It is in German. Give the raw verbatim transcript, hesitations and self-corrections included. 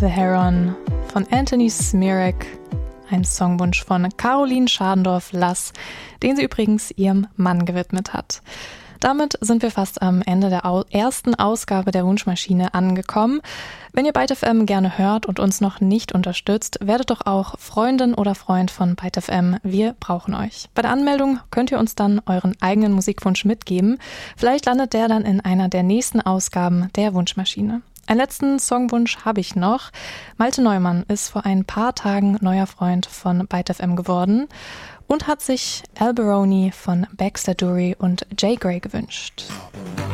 The Heron von Anthony Smirek, ein Songwunsch von Caroline Schadendorf-Lass, den sie übrigens ihrem Mann gewidmet hat. Damit sind wir fast am Ende der au- ersten Ausgabe der Wunschmaschine angekommen. Wenn ihr Byte F M gerne hört und uns noch nicht unterstützt, werdet doch auch Freundin oder Freund von Byte F M. Wir brauchen euch. Bei der Anmeldung könnt ihr uns dann euren eigenen Musikwunsch mitgeben. Vielleicht landet der dann in einer der nächsten Ausgaben der Wunschmaschine. Einen letzten Songwunsch habe ich noch. Malte Neumann ist vor ein paar Tagen neuer Freund von Byte F M geworden und hat sich Alberoni von Baxter Dury und Jay Gray gewünscht.